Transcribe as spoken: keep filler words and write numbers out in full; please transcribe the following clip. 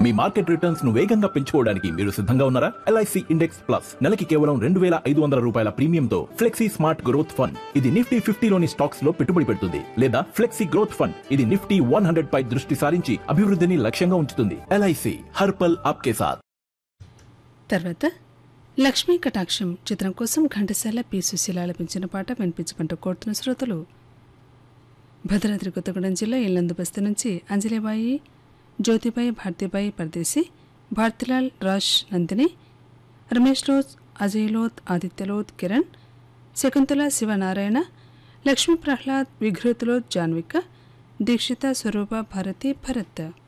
మీ market returns ను వేగంగా పెంచుకోవడానికి మీరు సిద్ధంగా ఉన్నారా? ఎల్ఐసి ఇండెక్స్ ప్లస్ నెలకి కేవలం రెండు వేల ఐదు వందల రూపాయల ప్రీమియంతో ఫ్లెక్సీ స్మార్ట్ గ్రోత్ ఫండ్. ఇది నిఫ్టీ ఫిఫ్టీలోని స్టాక్స్ లో పెట్టుబడి పెడుతుంది లేదా ఫ్లెక్సీ గ్రోత్ ఫండ్. ఇది నిఫ్టీ వన్ హండ్రెడ్ పై దృష్టి సారించి అభివృద్ధిని లక్ష్యంగా ఉంచుతుంది. ఎల్ఐసి హర్పల్ ఆప్కే సాథ్. తర్వాత లక్ష్మీ కటాక్షం చిత్రం కోసం ఘంటసాల పి సుశీల ఆలపించిన పాట వినిపించమంటూ కోరుతున్న శ్రోతలు భద్రాద్రి కొత్తగూడెం జిల్లా ఇల్లందు బస్తీ నుంచి అంజలిబాయి, జ్యోతిబాయి, భారతీబాయి పరదేశి, భారతిలాల్, రాజ్, నందిని, రమేష్ లోత్, అజయ్ లోత్, ఆదిత్యలోత్, కిరణ్, శకుంతల, శివనారాయణ, లక్ష్మీ ప్రహ్లాద్, విఘ్రతులోత్, జాన్విక, దీక్షిత, స్వరూప, భారతి, భరత్.